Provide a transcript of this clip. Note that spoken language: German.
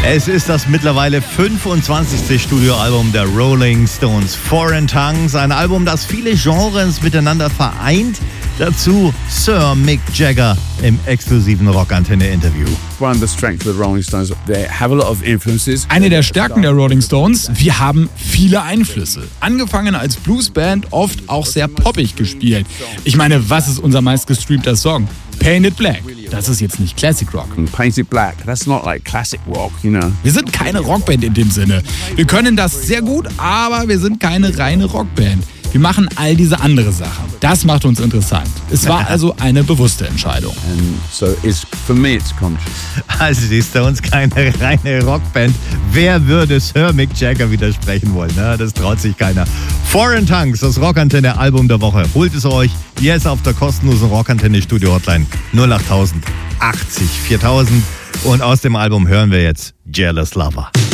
Es ist das mittlerweile 25. Studioalbum der Rolling Stones, Foreign Tongues. Ein Album, das viele Genres miteinander vereint. Dazu Sir Mick Jagger im exklusiven Rockantenne-Interview. Eine der Stärken der Rolling Stones, wir haben viele Einflüsse. Angefangen als Bluesband, oft auch sehr poppig gespielt. Ich meine, was ist unser meistgestreamter Song? Painted Black. Das ist jetzt nicht Classic Rock. Painted Black, that's not like classic rock, you know. Wir sind keine Rockband in dem Sinne. Wir können das sehr gut, aber wir sind keine reine Rockband. Wir machen all diese andere Sachen. Das macht uns interessant. Es war also eine bewusste Entscheidung. For me it's conscious. Also die Stones keine reine Rockband. Wer würde Sir Mick Jagger widersprechen wollen? Ne? Das traut sich keiner. Foreign Tongues, das Rockantenne-Album der Woche. Holt es euch jetzt auf der kostenlosen Rockantenne-Studio-Hotline 08080 4000. Und aus dem Album hören wir jetzt Jealous Lover.